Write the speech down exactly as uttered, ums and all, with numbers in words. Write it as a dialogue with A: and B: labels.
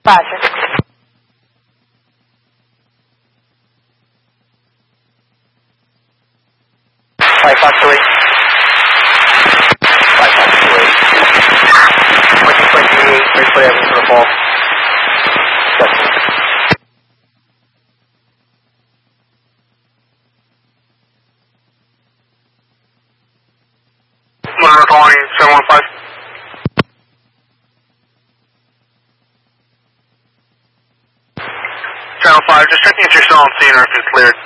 A: Roger.
B: Five Fox three. Five Fox three. Twenty twenty-eight. Three foot average for the ball.
C: Motor calling seven one five. Channel five, just checking if you're still on scene or if it's cleared.